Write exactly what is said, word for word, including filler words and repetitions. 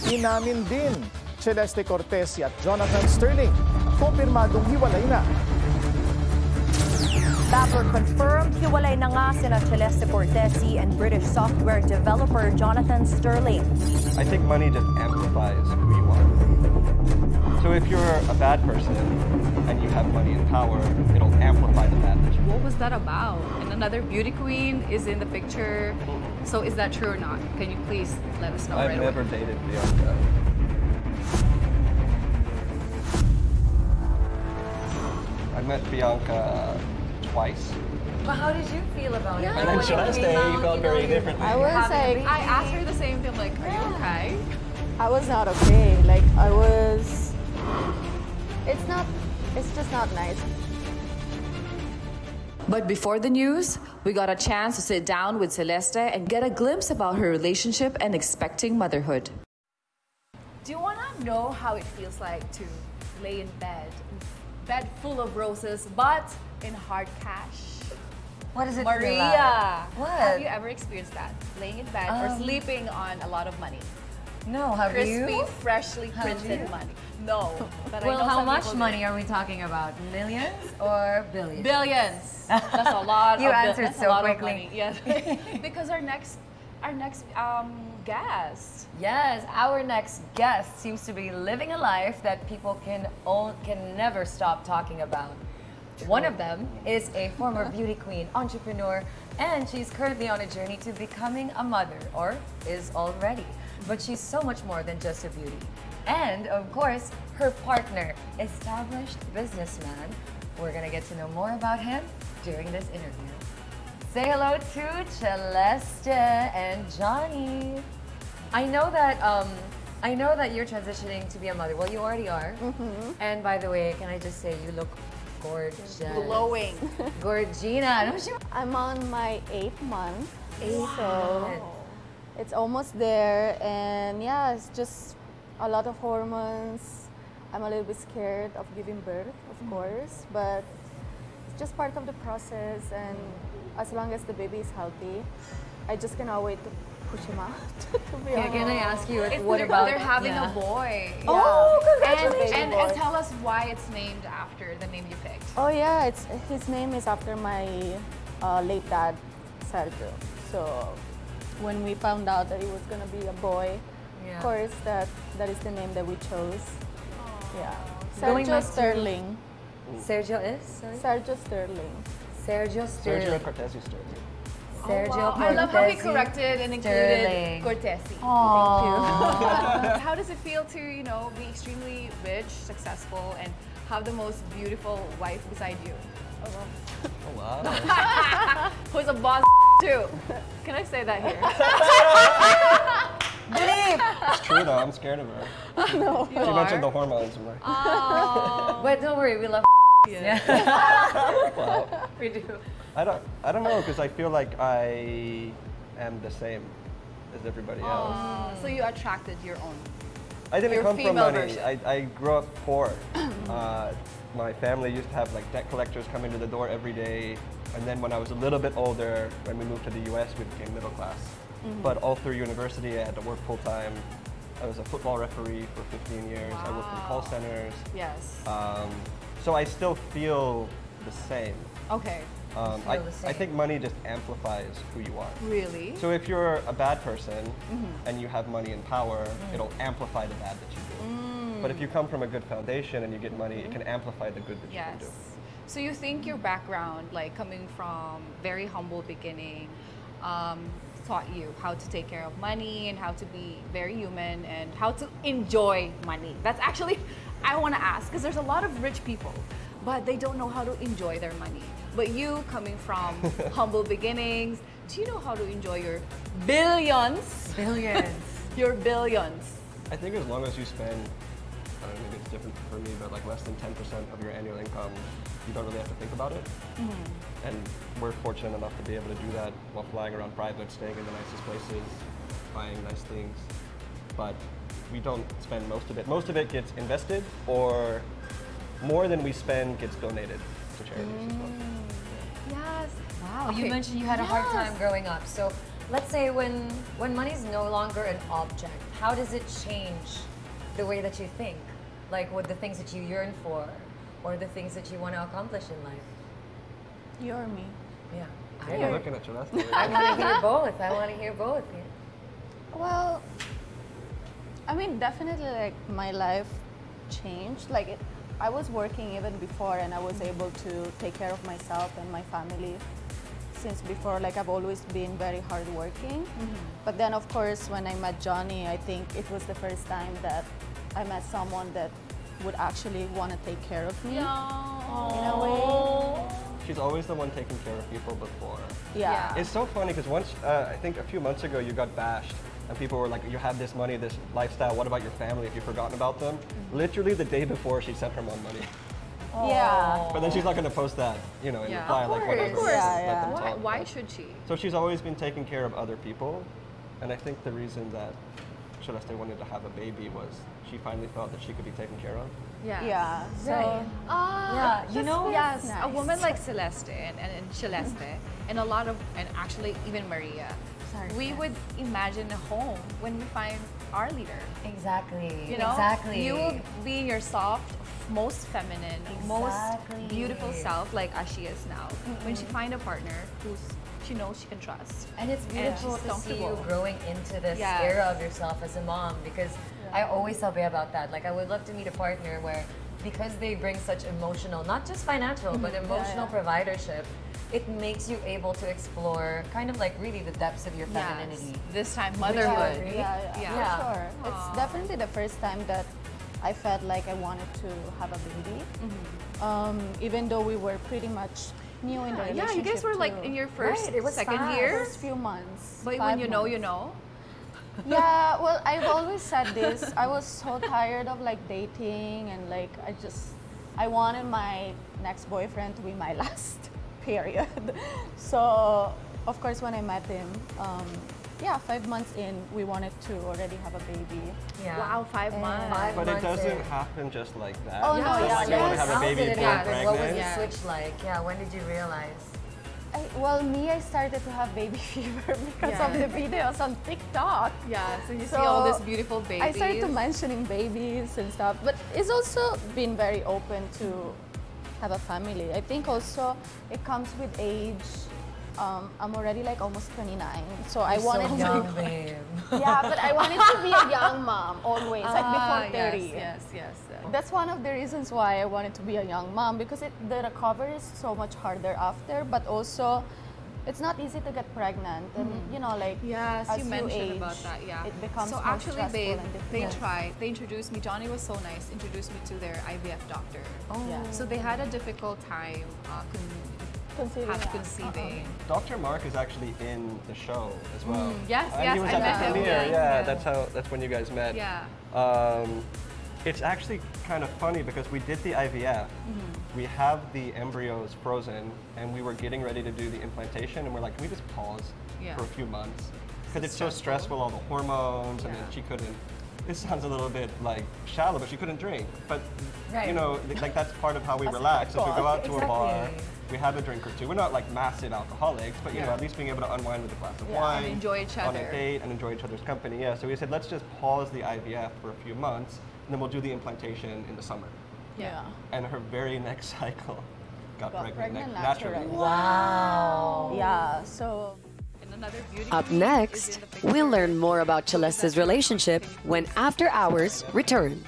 Inamin din Celeste Cortesi at Jonathan Sterling. Kumpirmadong hiwalay na. Dapper confirmed hiwalay na nga sina Celeste Cortesi and British software developer Jonathan Sterling. I think money just amplifies who you are. So if you're a bad person and you have money and power, it'll amplify the bad that you do. What was that about? And another beauty queen is in the picture. So is that true or not? Can you please let us know I've right never away? dated Bianca. I met Bianca twice. But how did you feel about it? Yeah. Like, And when then it Celeste, came you out, felt know, very you're differently. I was having a like, baby. I asked her the same thing, like, are you okay? I was not okay. Like I was. It's not. It's just not nice. But before the news, we got a chance to sit down with Celeste and get a glimpse about her relationship and expecting motherhood. Do you want to know how it feels like to lay in bed, bed full of roses, but in hard cash? What does it Maria, feel like? What? have you ever experienced that? Laying in bed or Um, sleeping on a lot of money? No, have Crispy, you? freshly Have printed you? money. No. But I Well, know how some much people do. money are we talking about? Millions or billions? Billions. That's a lot. You of bil- answered that's so a lot quickly. Of money. Yes. Because our next, our next um, guest. Yes, our next guest seems to be living a life that people can own, can never stop talking about. One of them is a former beauty queen, entrepreneur, and she's currently on a journey to becoming a mother, or is already. But she's so much more than just a beauty. And of course, her partner, established businessman. We're gonna get to know more about him during this interview. Say hello to Celeste and Johnny. I know that um, I know that you're transitioning to be a mother. Well, you already are. Mm-hmm. And by the way, can I just say you look gorgeous, Glowing. Gorgina. Don't you? I'm on my eighth month. Eighth So month. it's almost there, and yeah, it's just a lot of hormones. I'm a little bit scared of giving birth, of course, but it's just part of the process. And as long as the baby is healthy, I just cannot wait to push him out. To be Can, can I honest. ask you It's what they're, about? they're having yeah. a boy. Oh, And, congratulations! and, and tell us why it's named after the name you picked. Oh yeah, it's his name is after my uh, late dad, Sergio. So when we found out that it was gonna be a boy, Yeah. of course that that is the name that we chose. Yeah, Going Sergio back to- Sterling. Sergio is? Sorry? Sergio Sterling. Sergio Sergio Sterling. Cortesi Sterling. Sergio Wow. I love how he Cortesi corrected and Sterling. included Cortesi. Aww. How does it feel to, you know, be extremely rich, successful, and have the most beautiful wife beside you? Oh, wow. Who's a boss too? Can I say that here? Believe! It's true though, I'm scared of her. No. You She are? mentioned the hormones. I'm like, Oh. But don't worry, we love yeah. wow. We do. I don't, I don't know, because I feel like I am the same as everybody else. Oh, so you attracted your own. I didn't Your come from female money. version. I, I grew up poor. uh, my family used to have like debt collectors coming to the door every day. And then when I was a little bit older, when we moved to the U S, we became middle class. Mm-hmm. But all through university, I had to work full time. I was a football referee for fifteen years. I worked in call Wow. centers. Yes. Um, so I still feel the same. Okay. Um, Feel I, the I same. think money just amplifies who you are. Really? So if you're a bad person Mm-hmm. and you have money and power, it'll amplify the bad that you do. Mm. But if you come from a good foundation and you get money, it can amplify the good that you can Yes. do. So you think your background, like coming from very humble beginning, um, taught you how to take care of money and how to be very human and how to enjoy money. That's actually, I want to ask, because there's a lot of rich people, but they don't know how to enjoy their money. But you, coming from humble beginnings, do you know how to enjoy your billions? Billions. Your billions. I think as long as you spend, I don't know, maybe it's different for me, but like less than ten percent of your annual income, you don't really have to think about it. Mm-hmm. And we're fortunate enough to be able to do that while flying around private, staying in the nicest places, buying nice things. But we don't spend most of it. Most of it gets invested, or more than we spend gets donated to charities as well. Yes. Wow, Okay. you mentioned you had a hard Yes. time growing up. So let's say when when money is no longer an object, how does it change the way that you think? Like what the things that you yearn for, or the things that you want to accomplish in life? You or me? Yeah. Yeah, you're looking at Celeste. I want to hear both. I want to hear both. Yeah. Well, I mean, definitely, like, my life changed. Like, it, I was working even before, and I was able to take care of myself and my family. Since before, like, I've always been very hardworking. Mm-hmm. But then, of course, when I met Johnny, I think it was the first time that I met someone that would actually want to take care of me in a way. She's always the one taking care of people before. Yeah. It's so funny because once, uh, I think a few months ago, you got bashed and people were like, you have this money, this lifestyle, what about your family? Have you forgotten about them? Mm-hmm. Literally the day before, she sent her mom money. Yeah. But then she's not going to post that, you know, in Yeah. reply, Of like whatever. course. Of course. just Yeah, let yeah. them Why, talk. why should she? So she's always been taking care of other people. And I think the reason that Celeste wanted to have a baby was she finally felt that she could be taken care of. Yeah. Yeah. So, Right. Ah, Yeah, you just know, feels yes, a nice. woman like Celeste and, and, and Celeste and a lot of, and actually even Maria, Sorry, we yeah. would imagine a home when we find our leader. Exactly. You know, Exactly. you will be your soft, most feminine, Exactly. most beautiful self, like as she is now. When she find a partner who's she knows she can trust. And it's beautiful she's to see you comfortable. growing into this Yes. era of yourself as a mom, because I always tell Bea about that. Like, I would love to meet a partner where, because they bring such emotional, not just financial, but emotional yeah. providership, it makes you able to explore kind of like really the depths of your Yes. femininity. This time, you motherhood. agree? Yeah, yeah, Yeah. for sure. It's definitely the first time that I felt like I wanted to have a baby. Um, even though we were pretty much new in the Yeah, relationship. you guys were like too. in your first, Right, it was second fast. year. First few months. But when five you know, months. you know. Yeah, well, I've always said this. I was so tired of like dating and like I just, I wanted my next boyfriend to be my last period. So, of course, when I met him, um, yeah, five months in, we wanted to already have a baby. Yeah. Wow, five And- months. Five But it months doesn't in. happen just like that. Oh, It's no, not yeah, like you want to yes. have a How baby did it and born happen? What was pregnant. the Yeah. switch like? Yeah, when did you realize? I, well, me, I started to have baby fever because Yeah. of the videos on TikTok. Yeah, so you see So, all these beautiful babies. I started to mentioning babies and stuff, but it's also been very open to have a family. I think also it comes with age. Um, I'm already like almost twenty-nine, so I You're wanted so to. young, babe. Yeah, but I wanted to be a young mom always, like Ah, before thirty. Yes, yes, yes. That's one of the reasons why I wanted to be a young mom, because it, the recovery is so much harder after, but also it's not easy to get pregnant, and you know, like Yes, as you mentioned age, about that. Yeah. it becomes so more actually, stressful babe, and they difficult. tried. They introduced me. Johnny was so nice. Introduced me to their I V F doctor. Oh. Yeah. So they had a difficult time uh, con- Conceiving, have yeah. conceiving. Doctor Mark is actually in the show as well. Mm, yes, And yes, he was I at met the him, premiere. yes, yeah, yeah. that's how. That's when you guys met. Yeah. Um, it's actually kind of funny because we did the I V F. Mm-hmm. We have the embryos frozen, and we were getting ready to do the implantation, and we're like, can we just pause Yeah. for a few months? Because it's so Stressful. stressful, all the hormones, and Yeah. then she couldn't. This sounds a little bit like shallow, but she couldn't drink. But Right. you know, like that's part of how we As a relax. As we go out to a bar, Exactly. we have a drink or two. We're not like massive alcoholics, but you know, Yeah. at least being able to unwind with a glass of Yeah. wine, And enjoy each on other. a date, and enjoy each other's company. Yeah. So we said, let's just pause the I V F for a few months, and then we'll do the implantation in the summer. Yeah. And her very next cycle got, Got pregnant, pregnant na- naturally. naturally. Wow. Yeah. So. And another beauty Up queen is next, in the picture. we'll learn more about Celeste's relationship when After Hours returns.